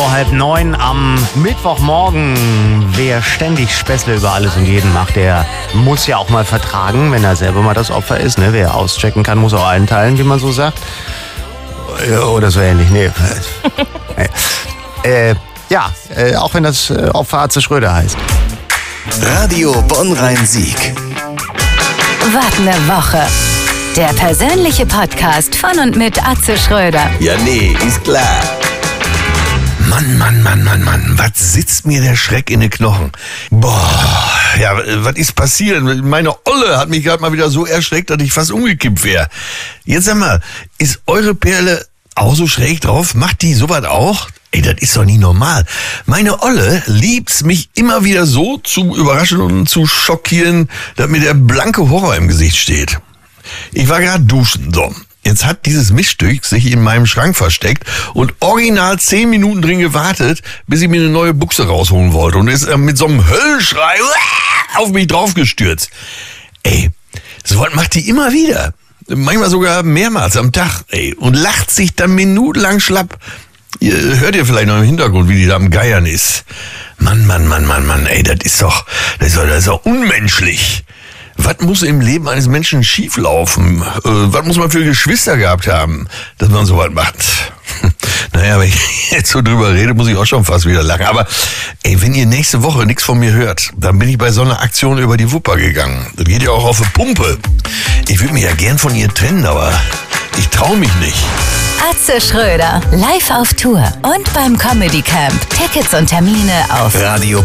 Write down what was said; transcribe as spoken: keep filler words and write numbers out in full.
vor halb neun am Mittwochmorgen. Wer ständig Späßle über alles und jeden macht, der muss ja auch mal vertragen, wenn er selber mal das Opfer ist. Ne? Wer auschecken kann, muss auch einteilen, wie man so sagt. Oder so ähnlich. Nee. äh, ja, äh, auch wenn das Opfer Atze Schröder heißt. Radio Bonn-Rhein-Sieg. Was ne Woche. Der persönliche Podcast von und mit Atze Schröder. Ja, nee, ist klar. Mann, Mann, Mann, Mann, Mann, was sitzt mir der Schreck in den Knochen? Boah, ja, was ist passiert? Meine Olle hat mich gerade mal wieder so erschreckt, dass ich fast umgekippt wäre. Jetzt sag mal, ist eure Perle auch so schräg drauf? Macht die sowas auch? Ey, das ist doch nie normal. Meine Olle liebt's, mich immer wieder so zu überraschen und zu schockieren, dass mir der blanke Horror im Gesicht steht. Ich war gerade duschen, so. Jetzt hat dieses Mischstück sich in meinem Schrank versteckt und original zehn Minuten drin gewartet, bis ich mir eine neue Buchse rausholen wollte und ist mit so einem Höllenschrei auf mich draufgestürzt. Ey, so was macht die immer wieder. Manchmal sogar mehrmals am Tag, ey. Und lacht sich dann minutenlang schlapp. Ihr hört ihr vielleicht noch im Hintergrund, wie die da am Geiern ist. Mann, Mann, Mann, Mann, Mann, ey, das ist doch, das ist doch, das ist doch unmenschlich. Was muss im Leben eines Menschen schieflaufen? Äh, was muss man für Geschwister gehabt haben, dass man sowas macht? Naja, wenn ich jetzt so drüber rede, muss ich auch schon fast wieder lachen. Aber ey, wenn ihr nächste Woche nichts von mir hört, dann bin ich bei so einer Aktion über die Wupper gegangen. Das geht ja auch auf eine Pumpe. Ich würde mich ja gern von ihr trennen, aber ich traue mich nicht. Atze Schröder, live auf Tour und beim Comedy Camp. Tickets und Termine auf Radio